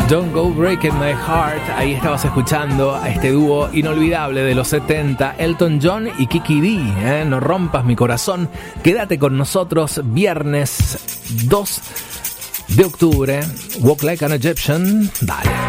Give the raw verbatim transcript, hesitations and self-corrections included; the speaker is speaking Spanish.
Don't Go Breaking My Heart. Ahí estabas escuchando a este dúo inolvidable de los setenta, Elton John y Kiki Dee, ¿eh? No rompas mi corazón. Quédate con nosotros viernes dos de octubre. Walk Like an Egyptian. Dale.